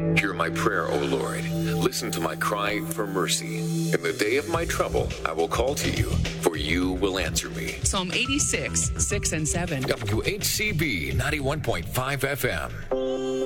Hear my prayer, O Lord. Listen to my cry for mercy. In the day of my trouble, I will call to you, for you will answer me. Psalm 86, 6 and 7. WHCB 91.5 FM.